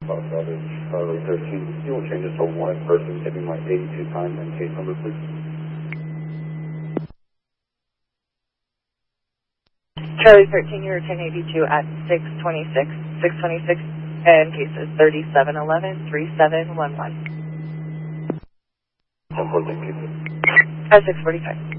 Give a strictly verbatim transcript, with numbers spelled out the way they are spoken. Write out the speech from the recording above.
South Southern, Charlie thirteen. You will change this to one person, taking my eighty-two time and case number, please. Charlie thirteen, you were ten eighty-two at six twenty-six, six twenty-six, and cases thirty-seven eleven, thirty-seven eleven. ten fourteen, keep it. At six forty-five.